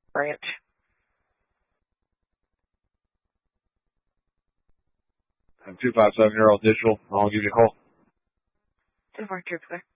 Branch. 257, you're on digital. I'll give you a call. 10-4, trooper.